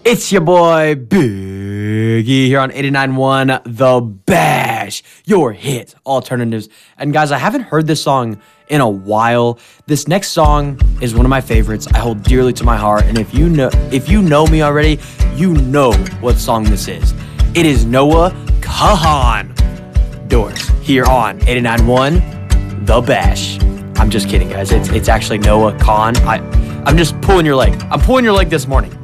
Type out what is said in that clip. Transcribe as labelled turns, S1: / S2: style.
S1: It's your boy Biggie here on 89.1 The Bash, your hit alternatives. And guys, I haven't heard this song in a while. This next song is one of my favorites. I hold dearly to my heart, and if you know me already, you know what song this is. It is Noah Kahan. Doors here on 89.1 The Bash. I'm just kidding, guys. It's actually Noah Kahan. I'm just pulling your leg. I'm pulling your leg this morning.